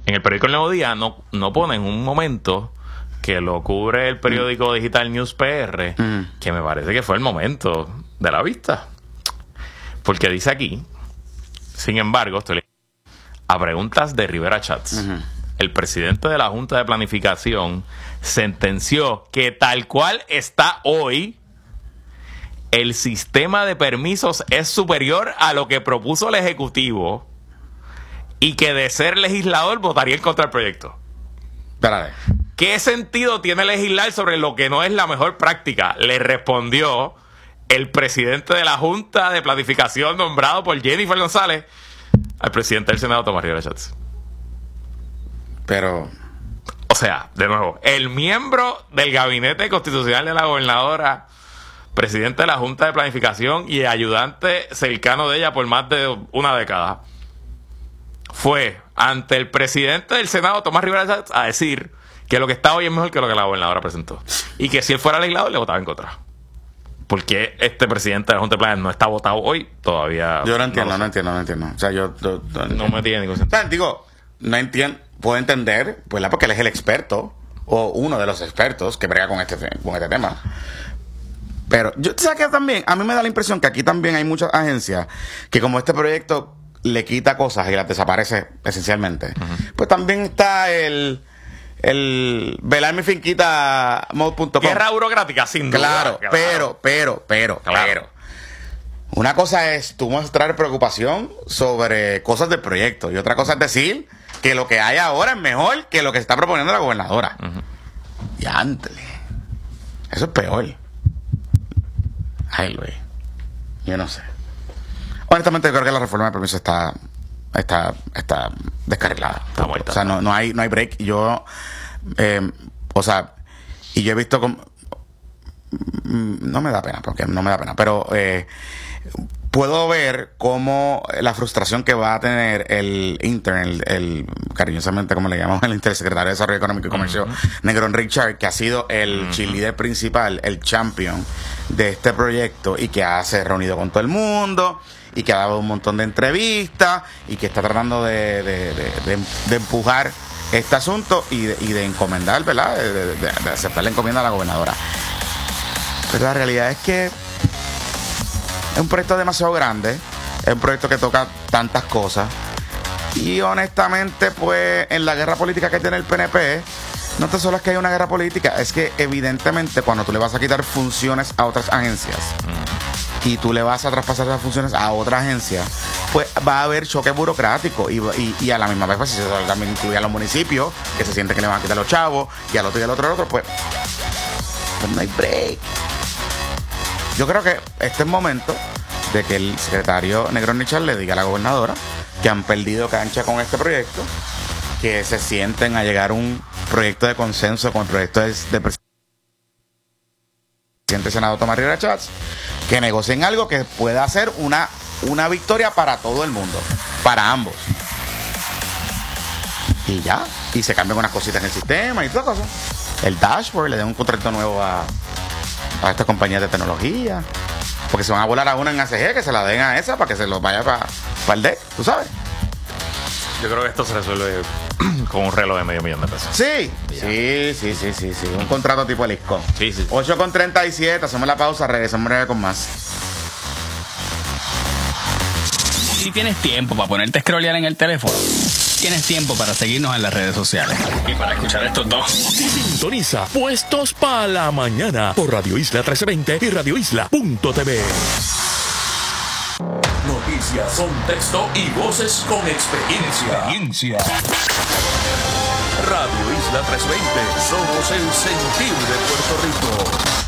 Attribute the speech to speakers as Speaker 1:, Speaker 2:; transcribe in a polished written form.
Speaker 1: En el periódico El Nuevo Día no ponen un momento que lo cubre el periódico digital News PR, que me parece que fue el momento de la vista. Porque dice aquí, sin embargo, estoy leyendo, a preguntas de Rivera Chats, el presidente de la Junta de Planificación sentenció que tal cual está hoy, el sistema de permisos es superior a lo que propuso el Ejecutivo y que de ser legislador votaría en contra del proyecto.
Speaker 2: Espérate.
Speaker 1: ¿Qué sentido tiene legislar sobre lo que no es la mejor práctica? Le respondió el presidente de la Junta de Planificación nombrado por Jennifer González al presidente del Senado, Tomás Rivera Chats.
Speaker 2: Pero...
Speaker 1: O sea, de nuevo, el miembro del gabinete constitucional de la gobernadora, presidente de la Junta de Planificación y ayudante cercano de ella por más de una década, fue ante el presidente del Senado, Tomás Rivera Chats, a decir que lo que está hoy es mejor que lo que la gobernadora presentó. Y que si él fuera legislador, le votaba en contra. ¿Por qué este presidente de la Junta de Planes no está votado hoy? Todavía...
Speaker 2: Yo no entiendo. O sea, yo
Speaker 1: no me tiene ningún sentido.
Speaker 2: O sea, digo, no entiendo, puedo entender, pues, porque él es el experto, o uno de los expertos que brega con este tema. Pero yo sé que también, a mí me da la impresión que aquí también hay muchas agencias que como este proyecto le quita cosas y las desaparece esencialmente, pues también está el velar mi finquita mode.com.
Speaker 1: Guerra burocrática, sin duda.
Speaker 2: Claro, pero. Una cosa es tú mostrar preocupación sobre cosas del proyecto y otra cosa es decir que lo que hay ahora es mejor que lo que está proponiendo la gobernadora. Y ándale. Eso es peor. Ay, Luis. Yo no sé. Honestamente, creo que la reforma de permiso está descarrilada.
Speaker 1: Está muerta.
Speaker 2: O sea, no hay break. Yo, o sea, y yo he visto como... No me da pena, pero puedo ver cómo la frustración que va a tener el intern, el cariñosamente como le llamamos el intersecretario de Desarrollo Económico y Comercio, Negrón Richard, que ha sido el cheerleader principal, el champion de este proyecto y que se ha reunido con todo el mundo y que ha dado un montón de entrevistas y que está tratando de empujar este asunto y de encomendar, ¿verdad? De aceptar la encomienda a la gobernadora. Pero la realidad es que es un proyecto demasiado grande, es un proyecto que toca tantas cosas y honestamente pues en la guerra política que tiene el PNP no tan solo es que hay una guerra política, es que evidentemente cuando tú le vas a quitar funciones a otras agencias y tú le vas a traspasar esas funciones a otra agencia, pues va a haber choque burocrático y a la misma vez pues si se también incluye a los municipios que se sienten que le van a quitar los chavos y al otro y al otro pues no hay break. Yo creo que este es el momento de que el secretario Negrón Richard le diga a la gobernadora que han perdido cancha con este proyecto, que se sienten a llegar a un proyecto de consenso con el proyecto del presidente del Senado Tomás Rivera Chats, que negocien algo que pueda ser una victoria para todo el mundo, para ambos. Y ya, y se cambian unas cositas en el sistema y todas cosas. El dashboard, le den un contrato nuevo a estas compañías de tecnología, porque se van a volar a una en ACG, que se la den a esa para que se los vaya para el DEC, tú sabes.
Speaker 1: Yo creo que esto se resuelve con un reloj de $500,000.
Speaker 2: Sí. Un contrato tipo el ISCO.
Speaker 1: Sí.
Speaker 2: 8:37, hacemos la pausa, regresamos breve con más.
Speaker 3: Si tienes tiempo para ponerte a scrollear en el teléfono, tienes tiempo para seguirnos en las redes sociales y para escuchar estos dos.
Speaker 4: Sintoniza Puestos para la Mañana por Radio Isla 1320 y radioisla.tv. Noticias son texto y voces con experiencia. Radio Isla 1320, somos el sentir de Puerto Rico.